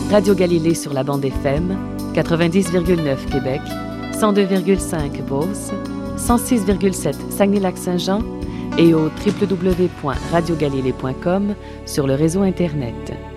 Radio Galilée sur la bande FM, 90,9 Québec, 102,5 Beauce, 106,7 Saguenay-Lac-Saint-Jean et au www.radiogalilée.com sur le réseau Internet.